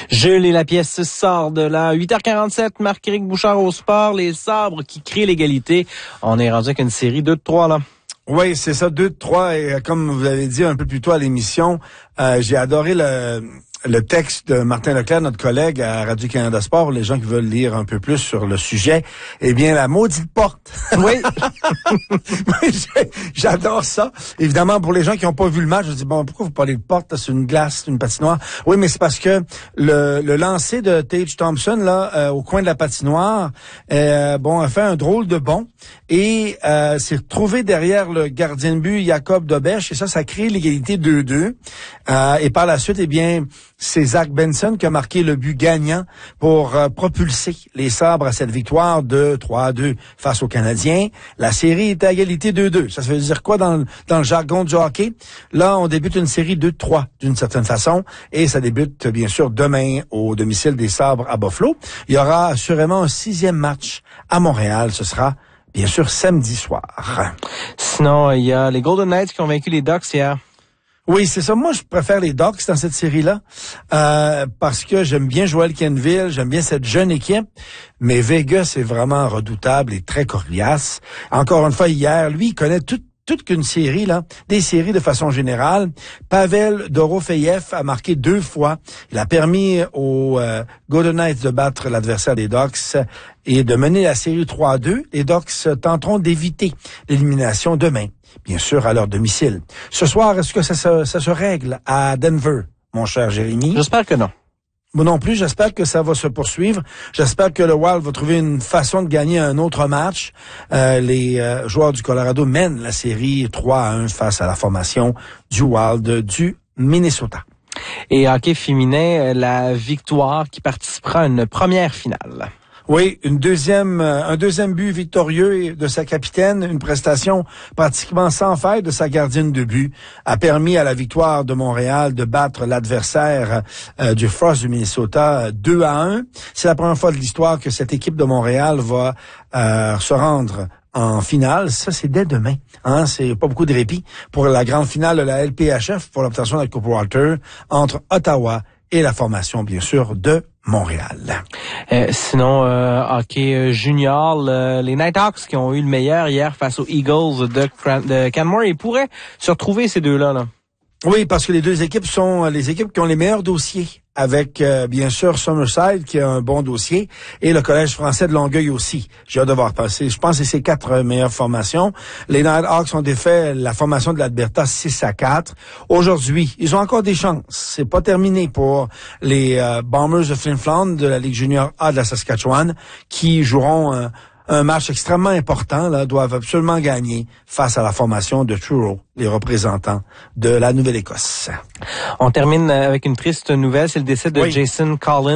Jules et la pièce sort de là. 8h47, Marc-Éric Bouchard au sport. Les sabres qui créent l'égalité. On est rendu avec une série 2-3 là. Oui, c'est ça, 2-3. Et comme vous avez dit un peu plus tôt à l'émission, j'ai adoré le texte de Martin Leclerc, notre collègue à Radio-Canada Sport, pour les gens qui veulent lire un peu plus sur le sujet. Eh bien, la maudite porte. Oui. J'adore ça. Évidemment, pour les gens qui n'ont pas vu le match, je dis, bon, pourquoi vous parlez de porte? C'est une glace, c'est une patinoire. Oui, mais c'est parce que le lancer de Tage Thompson, là, au coin de la patinoire, a fait un drôle de bond et s'est retrouvé derrière le gardien de but, Jacob Dobech, et ça crée l'égalité 2-2. Et par la suite, eh bien, c'est Zach Benson qui a marqué le but gagnant pour propulser les Sabres à cette victoire de 3-2 face aux Canadiens. La série est à égalité 2-2. Ça veut dire quoi dans le jargon du hockey? Là, on débute une série 2-3 d'une certaine façon et ça débute bien sûr demain au domicile des Sabres à Buffalo. Il y aura assurément un 6e match à Montréal. Ce sera bien sûr samedi soir. Sinon, il y a les Golden Knights qui ont vaincu les Ducks hier. Oui, c'est ça. Moi, je préfère les Ducks dans cette série-là parce que j'aime bien Joel Quenneville, j'aime bien cette jeune équipe, mais Vegas est vraiment redoutable et très coriace. Encore une fois, hier, lui, il connaît toute qu'une série, là, des séries de façon générale. Pavel Dorofeyev a marqué 2 fois. Il a permis aux Golden Knights de battre l'adversaire des Ducks et de mener la série 3-2. Les Ducks tenteront d'éviter l'élimination demain, bien sûr à leur domicile. Ce soir, est-ce que ça se règle à Denver, mon cher Jérémy? J'espère que non. Moi non plus, j'espère que ça va se poursuivre. J'espère que le Wild va trouver une façon de gagner un autre match. Les joueurs du Colorado mènent la série 3-1 face à la formation du Wild du Minnesota. Et hockey féminin, la victoire qui participera à une première finale. Oui, un deuxième but victorieux de sa capitaine, une prestation pratiquement sans faille de sa gardienne de but, a permis à la victoire de Montréal de battre l'adversaire du Frost du Minnesota 2-1. C'est la première fois de l'histoire que cette équipe de Montréal va se rendre en finale. Ça, c'est dès demain. C'est pas beaucoup de répit pour la grande finale de la LPHF pour l'obtention de la Coupe Walter entre Ottawa et la formation, bien sûr, de Montréal. Sinon, hockey junior, les Nighthawks qui ont eu le meilleur hier face aux Eagles de Canmore, ils pourraient se retrouver ces deux-là, là. Oui, parce que les deux équipes sont les équipes qui ont les meilleurs dossiers, avec bien sûr Summerside qui a un bon dossier et le Collège français de Longueuil aussi. J'ai hâte de voir passer. Je pense que c'est ces 4 meilleures formations. Les Nighthawks ont défait la formation de l'Alberta 6-4. Aujourd'hui, ils ont encore des chances. C'est pas terminé pour les Bombers de Flin Flon de la Ligue junior A de la Saskatchewan qui joueront un match extrêmement important, là, doivent absolument gagner face à la formation de Truro, les représentants de la Nouvelle-Écosse. On termine avec une triste nouvelle, c'est le décès de Jason Collins.